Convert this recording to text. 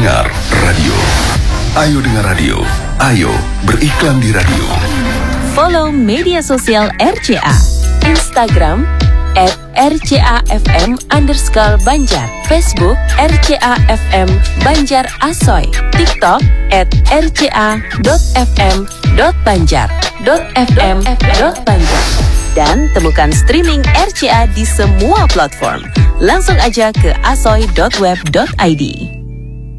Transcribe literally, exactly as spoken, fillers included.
dengar radio. Ayo dengar radio. Ayo beriklan di radio. Follow media sosial R C A. Instagram at R C A F M underscore Banjar. Facebook R C A F M Banjar Asoy. TikTok at R C A dot F M dot Banjar dot F M dot Banjar. Dan temukan streaming R C A di semua platform. Langsung aja ke asoy dot web dot I D.